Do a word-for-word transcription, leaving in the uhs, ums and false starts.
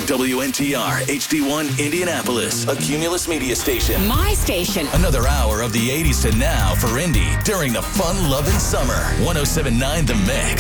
W N T R H D one Indianapolis, a Cumulus media station. My station. Another hour of the eighties to now for Indy during the fun-loving summer. one oh seven point nine The Mix.